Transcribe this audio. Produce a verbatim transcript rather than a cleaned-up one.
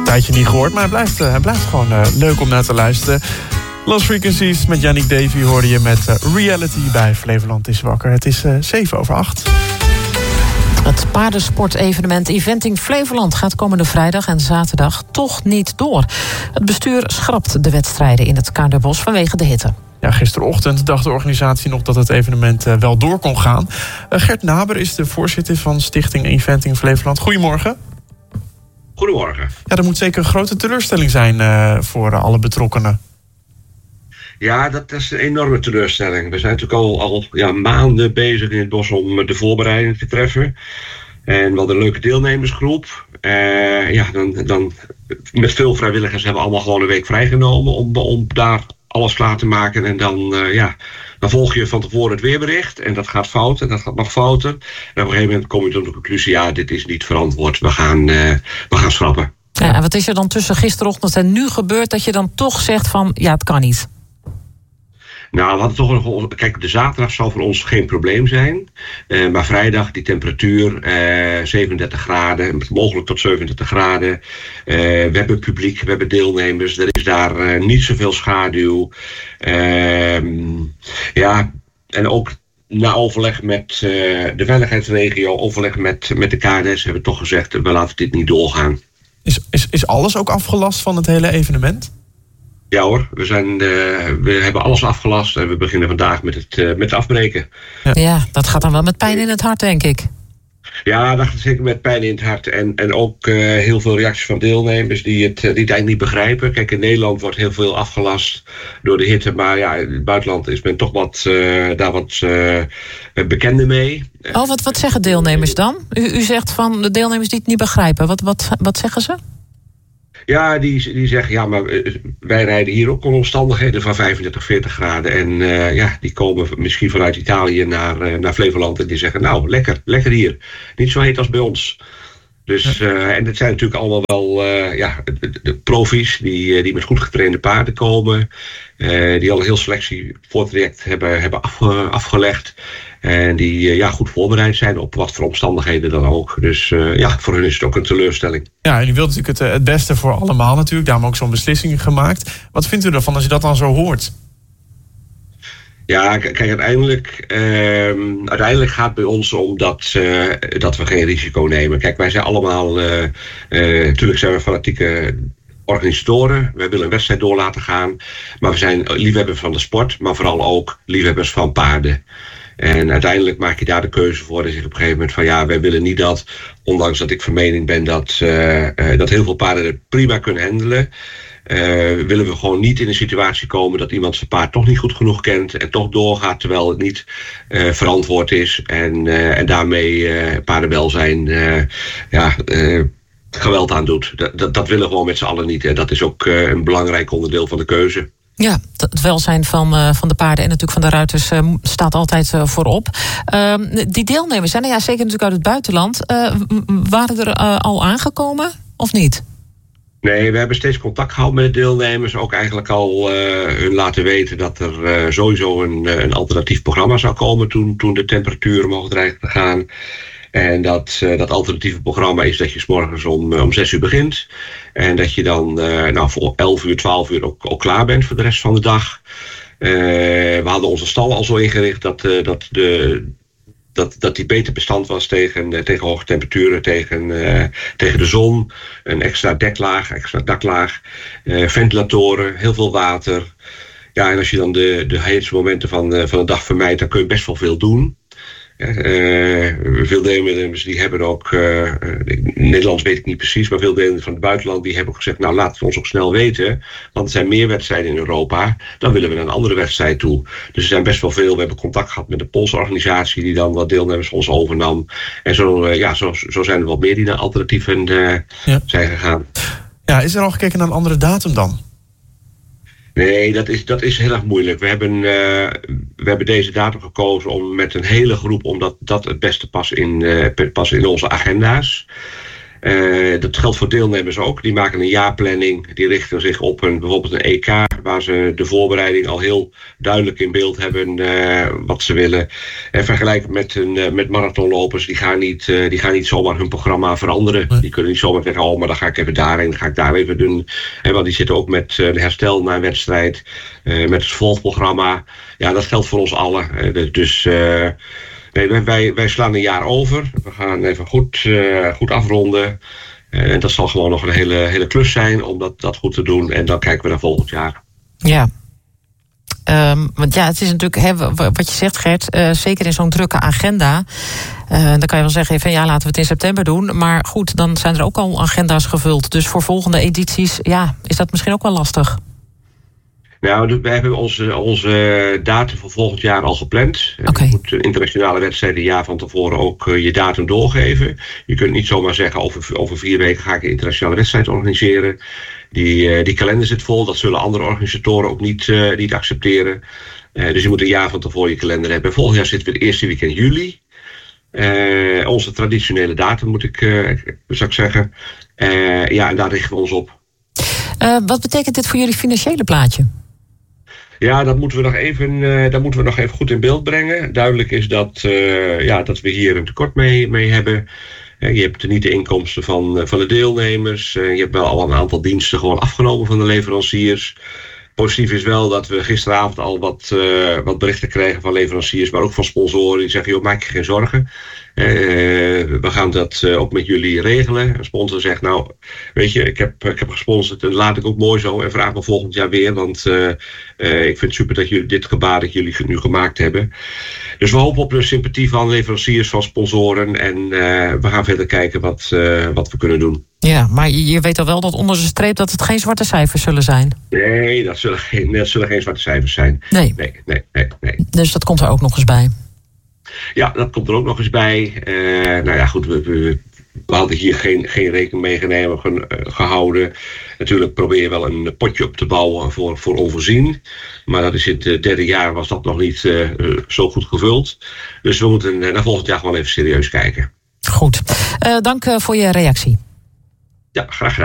Tijdje niet gehoord, maar hij blijft, uh, hij blijft gewoon uh, leuk om naar te luisteren. Lost Frequencies met Yannick Davy hoorde je met uh, Reality bij Flevoland is wakker. Het is uh, zeven over acht. Het paardensportevenement Eventing Flevoland gaat komende vrijdag en zaterdag toch niet door. Het bestuur schrapt de wedstrijden in het Kaarderbos vanwege de hitte. Ja, gisterochtend dacht de organisatie nog dat het evenement uh, wel door kon gaan. Uh, Gert Naber is de voorzitter van Stichting Eventing Flevoland. Goedemorgen. Goedemorgen. Ja, er moet zeker een grote teleurstelling zijn uh, voor uh, alle betrokkenen. Ja, dat is een enorme teleurstelling. We zijn natuurlijk al, al ja, maanden bezig in het bos om de voorbereiding te treffen. En we hadden een leuke deelnemersgroep. Uh, ja, dan, dan, met veel vrijwilligers hebben we allemaal gewoon een week vrijgenomen om, om daar alles klaar te maken. En dan, uh, ja, dan volg je van tevoren het weerbericht. En dat gaat fout en dat gaat nog fouter. En op een gegeven moment kom je tot de conclusie, ja, dit is niet verantwoord. We gaan, uh, we gaan schrappen. Ja, en wat is er dan tussen gisterochtend en nu gebeurd dat je dan toch zegt van, ja, het kan niet? Nou, we hadden toch nog. Kijk, de zaterdag zal voor ons geen probleem zijn. Uh, maar vrijdag, die temperatuur, uh, zevenendertig graden, mogelijk tot zevenendertig graden. Uh, we hebben publiek, we hebben deelnemers. Er is daar uh, niet zoveel schaduw. Uh, ja, en ook na overleg met uh, de veiligheidsregio, overleg met, met de K N S, hebben we toch gezegd, we laten dit niet doorgaan. Is, is, is alles ook afgelast van het hele evenement? Ja hoor, we, zijn, uh, we hebben alles afgelast en we beginnen vandaag met het, uh, met het afbreken. Ja. ja, dat gaat dan wel met pijn in het hart, denk ik. Ja, dat gaat zeker met pijn in het hart. En, en ook uh, heel veel reacties van deelnemers die het, die het eigenlijk niet begrijpen. Kijk, in Nederland wordt heel veel afgelast door de hitte. Maar ja, in het buitenland is men toch wat, uh, daar wat uh, bekender mee. Oh, wat, wat zeggen deelnemers dan? U, u zegt van de deelnemers die het niet begrijpen. Wat, wat, wat zeggen ze? Ja, die, die zeggen, ja, maar wij rijden hier ook onder omstandigheden van vijfendertig, veertig graden. En uh, ja, die komen misschien vanuit Italië naar, uh, naar Flevoland en die zeggen, nou, lekker, lekker hier. Niet zo heet als bij ons. Dus, uh, en het zijn natuurlijk allemaal wel uh, ja, de, de profi's die, die met goed getrainde paarden komen. Uh, die al een heel selectie voortraject hebben, hebben afge, afgelegd. En die uh, ja, goed voorbereid zijn op wat voor omstandigheden dan ook. Dus uh, ja, voor hun is het ook een teleurstelling. Ja, en u wilt natuurlijk het, het beste voor allemaal natuurlijk. Daarom ook zo'n beslissing gemaakt. Wat vindt u ervan als je dat dan zo hoort? Ja, kijk, uiteindelijk, uh, uiteindelijk gaat het bij ons om dat, uh, dat we geen risico nemen. Kijk, wij zijn allemaal, uh, uh, natuurlijk zijn we fanatieke organisatoren. Wij willen een wedstrijd door laten gaan. Maar we zijn liefhebbers van de sport, maar vooral ook liefhebbers van paarden. En uiteindelijk maak je daar de keuze voor. En zeg op een gegeven moment van ja, wij willen niet dat, ondanks dat ik van mening ben dat, uh, uh, dat heel veel paarden het prima kunnen handelen. Uh, willen we gewoon niet in een situatie komen dat iemand zijn paard toch niet goed genoeg kent en toch doorgaat terwijl het niet uh, verantwoord is. En, uh, en daarmee uh, paardenwelzijn uh, ja, uh, geweld aan doet. Dat, dat, dat willen we gewoon met z'n allen niet. En dat is ook uh, een belangrijk onderdeel van de keuze. Ja, het welzijn van, uh, van de paarden en natuurlijk van de ruiters uh, staat altijd uh, voorop. Uh, die deelnemers zijn, nou ja, zeker natuurlijk uit het buitenland. Uh, waren er uh, al aangekomen of niet? Nee, we hebben steeds contact gehad met de deelnemers. Ook eigenlijk al uh, hun laten weten dat er uh, sowieso een, een alternatief programma zou komen toen, toen de temperaturen mogen dreigen te gaan. En dat, uh, dat alternatieve programma is dat je 's morgens om, uh, om zes uur begint. En dat je dan uh, nou, voor elf uur, twaalf uur ook, ook klaar bent voor de rest van de dag. Uh, we hadden onze stal al zo ingericht dat, uh, dat, de, dat, dat die beter bestand was tegen, uh, tegen hoge temperaturen, tegen, uh, tegen de zon. Een extra deklaag, extra daklaag, uh, ventilatoren, heel veel water. Ja, en als je dan de, de heetste momenten van, uh, van de dag vermijdt, dan kun je best wel veel doen. Ja, uh, veel deelnemers die hebben ook, uh, Nederlands weet ik niet precies, maar veel deelnemers van het buitenland die hebben ook gezegd, nou laten we ons ook snel weten, want er zijn meer wedstrijden in Europa, dan willen we naar een andere wedstrijd toe. Dus er zijn best wel veel, we hebben contact gehad met de Poolse organisatie die dan wat deelnemers van ons overnam. En zo, uh, ja, zo, zo zijn er wat meer die naar alternatieven uh, ja. zijn gegaan. Ja, is er al gekeken naar een andere datum dan? Nee, dat is, dat is heel erg moeilijk. We hebben, uh, we hebben deze datum gekozen om met een hele groep, omdat dat het beste past in, uh, past in onze agenda's. Uh, dat geldt voor deelnemers ook. Die maken een jaarplanning. Die richten zich op een, bijvoorbeeld een E K waar ze de voorbereiding al heel duidelijk in beeld hebben uh, wat ze willen. En vergelijken met, een, uh, met marathonlopers, die gaan, niet, uh, die gaan niet zomaar hun programma veranderen. Nee. Die kunnen niet zomaar zeggen, oh, maar dan ga ik even daarheen, dan ga ik daar even doen. En want die zitten ook met uh, herstel na een wedstrijd, uh, met het vervolgprogramma. Ja, dat geldt voor ons allen. Uh, dus uh, nee, wij, wij slaan een jaar over. We gaan even goed, uh, goed afronden. Uh, en dat zal gewoon nog een hele, hele klus zijn om dat, dat goed te doen. En dan kijken we naar volgend jaar. Ja. Um, want ja, het is natuurlijk, he, wat je zegt, Gert, uh, zeker in zo'n drukke agenda. Uh, dan kan je wel zeggen, van, ja, laten we het in september doen. Maar goed, dan zijn er ook al agenda's gevuld. Dus voor volgende edities, ja, is dat misschien ook wel lastig. Nou, we hebben onze, onze datum voor volgend jaar al gepland. Okay. Je moet een internationale wedstrijd een jaar van tevoren ook uh, je datum doorgeven. Je kunt niet zomaar zeggen, over, over vier weken ga ik een internationale wedstrijd organiseren. Die, uh, die kalender zit vol, dat zullen andere organisatoren ook niet, uh, niet accepteren. Uh, dus je moet een jaar van tevoren je kalender hebben. Volgend jaar zitten we het eerste weekend juli. Uh, onze traditionele datum, moet ik, uh, zou ik zeggen. Uh, ja, en daar richten we ons op. Uh, wat betekent dit voor jullie financiële plaatje? Ja, dat moeten we nog even, uh, dat moeten we nog even goed in beeld brengen. Duidelijk is dat, uh, ja, dat we hier een tekort mee, mee hebben. Uh, je hebt niet de inkomsten van, uh, van de deelnemers. Uh, je hebt wel al een aantal diensten gewoon afgenomen van de leveranciers. Positief is wel dat we gisteravond al wat, uh, wat berichten kregen van leveranciers, maar ook van sponsoren die zeggen, joh, maak je geen zorgen. Uh, we gaan dat uh, ook met jullie regelen. Een sponsor zegt, nou, weet je, ik heb, ik heb gesponsord en laat ik ook mooi zo en vraag me volgend jaar weer, want uh, uh, ik vind het super dat jullie dit gebaar dat jullie nu gemaakt hebben. Dus we hopen op de sympathie van leveranciers, van sponsoren en uh, we gaan verder kijken wat, uh, wat we kunnen doen. Ja, maar je weet al wel dat onder de streep dat het geen zwarte cijfers zullen zijn. Nee, dat zullen geen, dat zullen geen zwarte cijfers zijn. Nee. Nee, nee, nee, nee. Dus dat komt er ook nog eens bij. Ja, dat komt er ook nog eens bij. Uh, nou ja, goed, we, we, we hadden hier geen, geen rekening mee genomen, ge, uh, gehouden. Natuurlijk probeer je wel een potje op te bouwen voor, voor onvoorzien. Maar dat is in het derde jaar was dat nog niet uh, zo goed gevuld. Dus we moeten uh, naar volgend jaar gewoon even serieus kijken. Goed. Uh, dank uh, voor je reactie. Ja, graag gedaan.